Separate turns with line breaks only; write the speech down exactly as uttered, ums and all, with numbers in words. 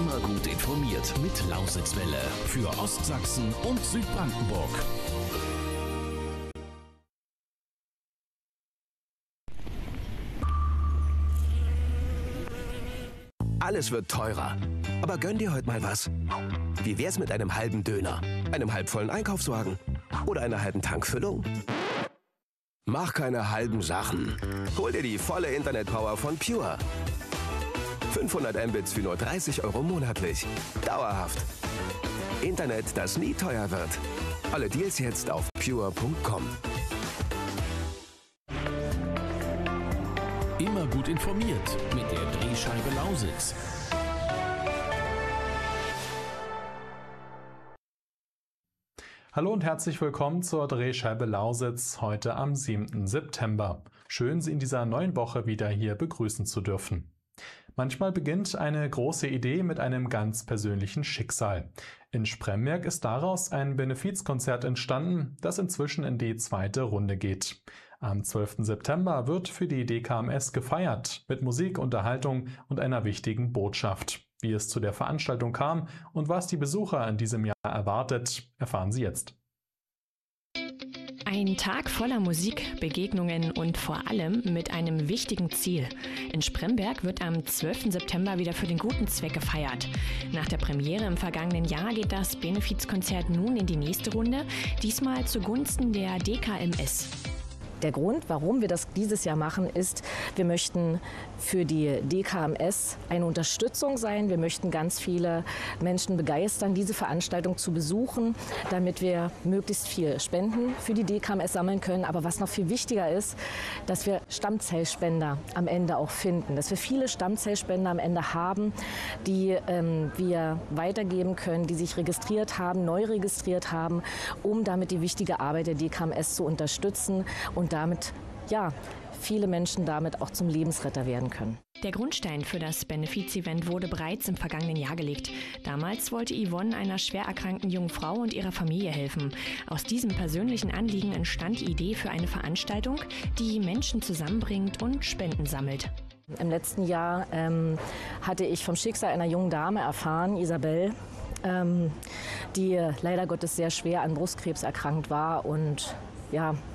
Immer gut informiert mit Lausitzwelle für Ostsachsen und Südbrandenburg.
Alles wird teurer. Aber gönn dir heute mal was. Wie wär's mit einem halben Döner, einem halbvollen Einkaufswagen oder einer halben Tankfüllung? Mach keine halben Sachen. Hol dir die volle Internetpower von Pure. fünfhundert Mbits für nur dreißig Euro monatlich. Dauerhaft. Internet, das nie teuer wird. Alle Deals jetzt auf pure punkt com.
Immer gut informiert mit der Drehscheibe Lausitz.
Hallo und herzlich willkommen zur Drehscheibe Lausitz heute am siebten September. Schön, Sie in dieser neuen Woche wieder hier begrüßen zu dürfen. Manchmal beginnt eine große Idee mit einem ganz persönlichen Schicksal. In Spremberg ist daraus ein Benefizkonzert entstanden, das inzwischen in die zweite Runde geht. Am zwölften September wird für die D K M S gefeiert, mit Musik, Unterhaltung und einer wichtigen Botschaft. Wie es zu der Veranstaltung kam und was die Besucher in diesem Jahr erwartet, erfahren Sie jetzt.
Ein Tag voller Musik, Begegnungen und vor allem mit einem wichtigen Ziel. In Spremberg wird am zwölften September wieder für den guten Zweck gefeiert. Nach der Premiere im vergangenen Jahr geht das Benefizkonzert nun in die nächste Runde, diesmal zugunsten der D K M S.
Der Grund, warum wir das dieses Jahr machen, ist, wir möchten für die D K M S eine Unterstützung sein. Wir möchten ganz viele Menschen begeistern, diese Veranstaltung zu besuchen, damit wir möglichst viel Spenden für die D K M S sammeln können. Aber was noch viel wichtiger ist, dass wir Stammzellspender am Ende auch finden. Dass wir viele Stammzellspender am Ende haben, die ähm, wir weitergeben können, die sich registriert haben, neu registriert haben, um damit die wichtige Arbeit der D K M S zu unterstützen und damit, ja, viele Menschen damit auch zum Lebensretter werden können.
Der Grundstein für das Benefiz-Event wurde bereits im vergangenen Jahr gelegt. Damals wollte Yvonne einer schwer erkrankten jungen Frau und ihrer Familie helfen. Aus diesem persönlichen Anliegen entstand die Idee für eine Veranstaltung, die Menschen zusammenbringt und Spenden sammelt.
Im letzten Jahr ähm, hatte ich vom Schicksal einer jungen Dame erfahren, Isabel, ähm, die leider Gottes sehr schwer an Brustkrebs erkrankt war und ja,